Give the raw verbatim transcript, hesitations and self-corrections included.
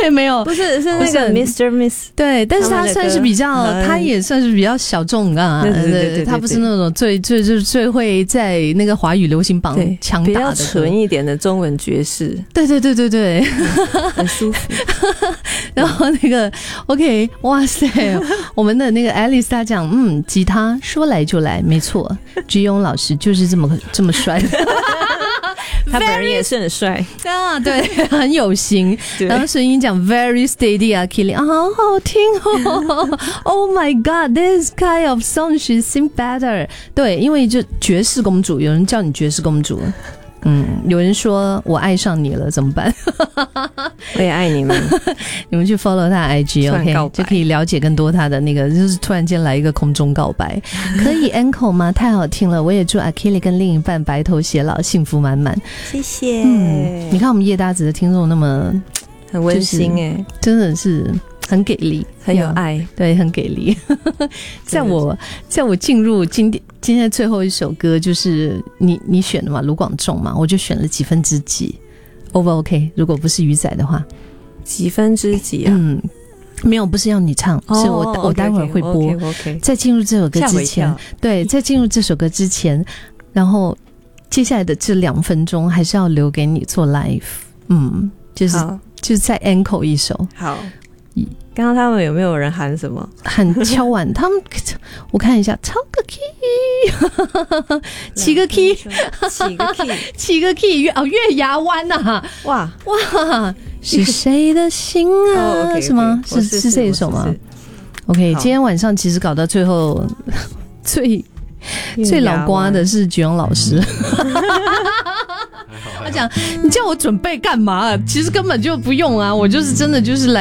对，没有， 不是是那个 Mister Miss， 对，但是他算是比较，他也算是比较小众啊， 对对对 对, 对， 他不是那种最最最最会在那个华语流行榜强打的， 比较纯一点的中文爵士， 对对对对对， 很舒服。 然后那个 OK， 哇塞，我们的那个 Alice 她讲，嗯，吉他说来就来，没错，鞠庸老师就是这么这么帅的。 他本人也是很帅啊，对，很有型。然后声音讲 very steady 啊 ，Killing 啊，好好听哦。Oh my God, this kind of song should sing better。对，因为就爵士公主，有人叫你爵士公主。嗯，有人说我爱上你了，怎么办？ 我也爱你们。 你们去 follow 他的 I G OK， 就可以了解更多他的那个，就是突然间来一个空中告白，可以 encore 吗？太好听了！我也祝 Akili 跟另一半白头偕老，幸福满满。 谢谢。 嗯，你看我们夜搭子的听众那么很温馨哎、欸， 真的是。很给力， 很有爱， 对，很给力。在我在我进入今天今天最后一首歌，就是你你选的嘛，卢广仲嘛，我就选了几分之几 ，over OK。如果不是鱼仔的话， 几分之几啊？嗯， 没有，不是要你唱，哦、是我、哦、我待会儿会播。 Okay, okay, okay. 在进入这首歌之前，对，在进入这首歌之前，然后接下来的这两分钟还是要留给你做 live， 嗯，就是就是再 encore 一首， 好。刚刚他们有没有人喊什么？ 喊敲碗，他们我看一下，敲个 key， 起个 key， 起个 key， 起个 key， 月哦月牙湾呐、啊， 哇哇，是谁的心啊？ 哦、okay, okay, 是吗？ 是是是这一首吗 ？OK， 今天晚上其实搞到最后最最老瓜的是菊蓉老师。他讲你叫我准备干嘛？其实根本就不用啊，我就是真的就是来。